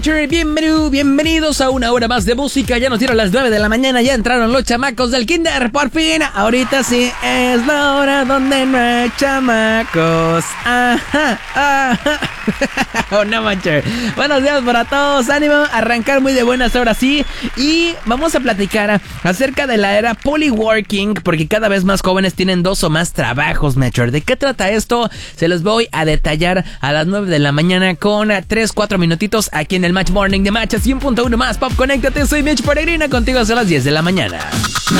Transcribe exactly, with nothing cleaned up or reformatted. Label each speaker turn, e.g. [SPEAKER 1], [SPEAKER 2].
[SPEAKER 1] Bienvenido, bienvenidos a una hora más de música. Ya nos dieron las nueve de la mañana, ya entraron los chamacos del kinder, por fin. Ahorita sí es la hora donde no hay chamacos. Ajá, ajá. Oh, no manches. Buenos días para todos, ánimo, arrancar muy de buenas ahora sí. Y vamos a platicar acerca de la era polyworking, porque cada vez más jóvenes tienen dos o más trabajos, Metro. ¿De qué trata esto? Se los voy a detallar a las nueve de la mañana con tres, cuatro minutitos aquí en el Match Morning de Match cien punto uno más Pop. Conéctate, soy Mitch Peregrina, contigo hasta las diez de la mañana.